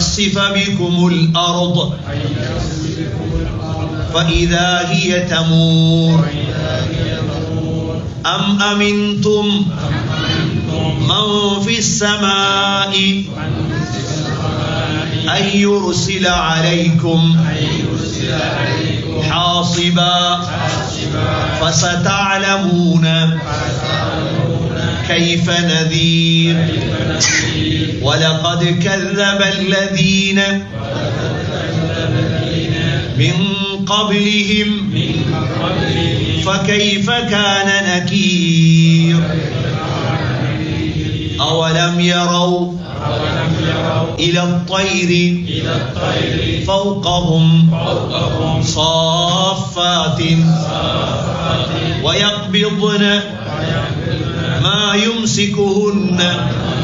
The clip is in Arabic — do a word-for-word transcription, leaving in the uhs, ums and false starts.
يخسف بكم الأرض فإذا هي تمور أم أمنتم من في السماء أن يرسل عليكم حاصبا فستعلمون كيف نذير ولقد كذب الذين من قبلهم فكيف كان نكير أولم يروا إلى الطير فوقهم صافات ويقبضن ما يمسكهن